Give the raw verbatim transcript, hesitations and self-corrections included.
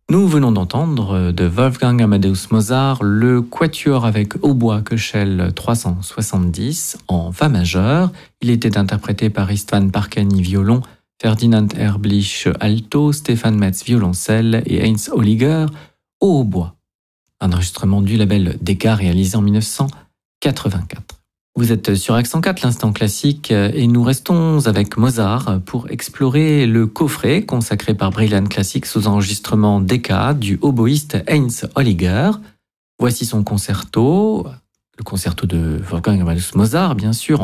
Nous venons d'entendre de Wolfgang Amadeus Mozart le quatuor avec hautbois Köchel trois cent soixante-dix en fa majeur. Il était interprété par István Párkányi violon, Ferdinand Erblich alto, Stefan Metz violoncelle et Heinz Holliger au hautbois. Un enregistrement du label Decca réalisé en mille neuf cent quatre-vingt-quatre. Vous êtes sur Accent quatre, l'instant classique, et nous restons avec Mozart pour explorer le coffret consacré par Brilliant Classics aux enregistrements Decca du oboïste Heinz Holliger. Voici son concerto, le concerto de Wolfgang Amadeus Mozart, bien sûr,